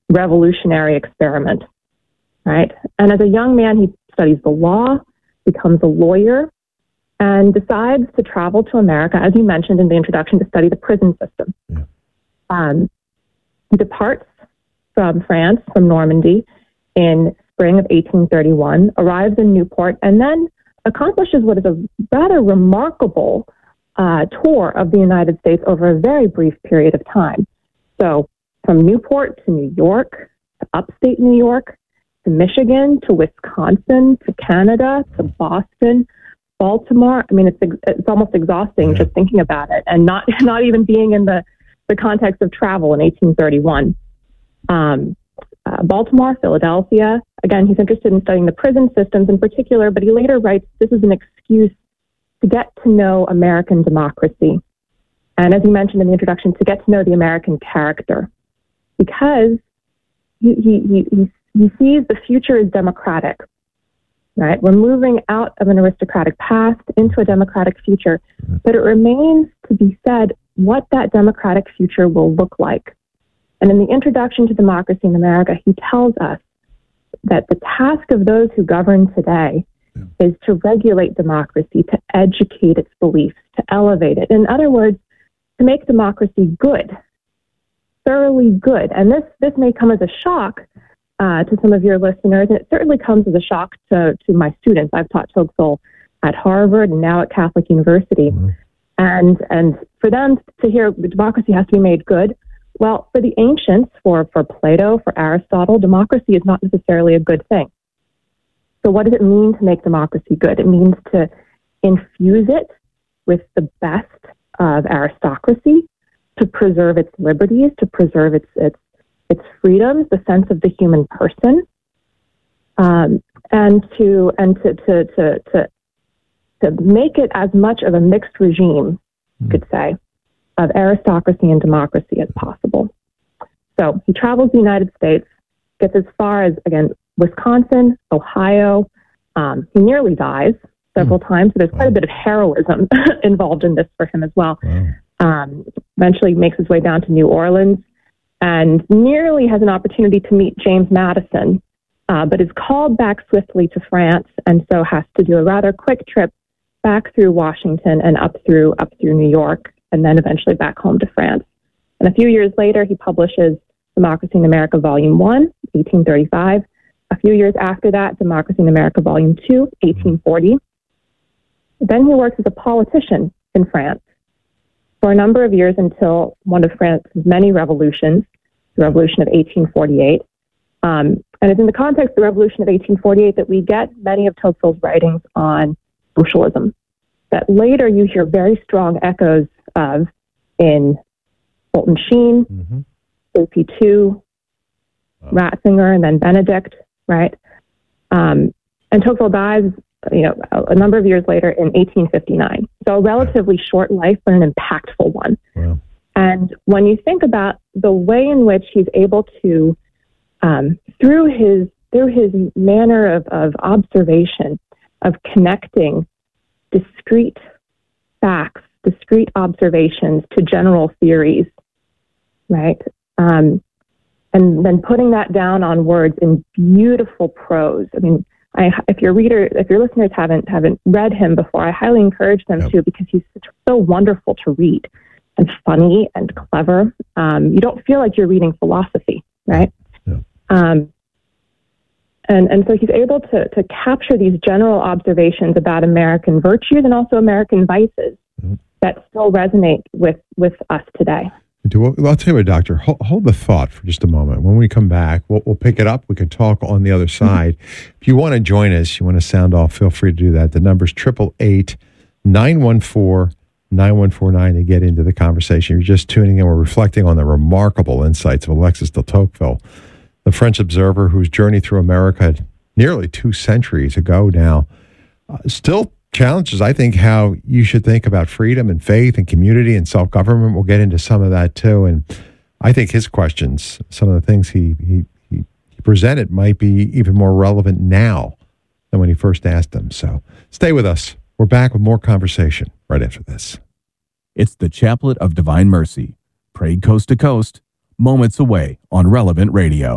revolutionary experiment, right? And as a young man, he studies the law, becomes a lawyer, and decides to travel to America, as you mentioned in the introduction, to study the prison system. Yeah. He departs from France, from Normandy, in spring of 1831, arrives in Newport, and then accomplishes what is a rather remarkable tour of the United States over a very brief period of time. So from Newport to New York, to upstate New York, to Michigan, to Wisconsin, to Canada, to Boston, Baltimore. I mean, it's almost exhausting just thinking about it, and not even being in the context of travel in 1831. Baltimore, Philadelphia. Again, he's interested in studying the prison systems in particular, but he later writes this is an excuse to get to know American democracy. And as he mentioned in the introduction, to get to know the American character, because he sees the future as democratic, right? We're moving out of an aristocratic past into a democratic future, but it remains to be said what that democratic future will look like. And in the introduction to Democracy in America, he tells us that the task of those who govern today is to regulate democracy, to educate its beliefs, to elevate it. In other words, to make democracy good, thoroughly good. And this may come as a shock to some of your listeners, and it certainly comes as a shock to my students. I've taught Tocqueville at Harvard and now at Catholic University. And for them to hear democracy has to be made good, well, for the ancients, for Plato, for Aristotle, democracy is not necessarily a good thing. So what does it mean to make democracy good? It means to infuse it with the best of aristocracy, to preserve its liberties, to preserve its freedoms, the sense of the human person, and to make it as much of a mixed regime, you could say, of aristocracy and democracy as possible. So he travels the United States, gets as far as, again, Wisconsin, Ohio. He nearly dies several times, so there's quite a bit of heroism involved in this for him as well. Eventually makes his way down to New Orleans and nearly has an opportunity to meet James Madison, but is called back swiftly to France, and so has to do a rather quick trip back through Washington and up through New York, and then eventually back home to France. And a few years later, he publishes Democracy in America, Volume 1, 1835. A few years after that, Democracy in America, Volume 2, 1840. Then he works as a politician in France for a number of years until one of France's many revolutions, the Revolution of 1848. And it's in the context of the Revolution of 1848 that we get many of Tocqueville's writings on socialism that later you hear very strong echoes of in Fulton Sheen, AP2, Ratzinger, and then Benedict, right? And Tocqueville dies, a number of years later in 1859. So a relatively short life, but an impactful one. Wow. And when you think about the way in which he's able to, through his manner of observation, of connecting discrete facts, discrete observations to general theories, right? And then putting that down on words in beautiful prose. I mean, if your listeners haven't read him before, I highly encourage them to, because he's so wonderful to read and funny and clever. You don't feel like you're reading philosophy, right? And so he's able to capture these general observations about American virtues and also American vices that still resonate with us today. Well, I'll tell you what, Doctor, hold the thought for just a moment. When we come back, we'll pick it up. We can talk on the other side. If you want to join us, you want to sound off, feel free to do that. The number's 888-914-9149 to get into the conversation. You're just tuning in. We're reflecting on the remarkable insights of Alexis de Tocqueville, the French observer whose journey through America nearly 2 centuries ago now still challenges, I think, how you should think about freedom and faith and community and self-government. We'll get into some of that too. And I think his questions, some of the things he presented might be even more relevant now than when he first asked them. So stay with us. We're back with more conversation right after this. It's the Chaplet of Divine Mercy, prayed coast to coast, moments away on Relevant Radio.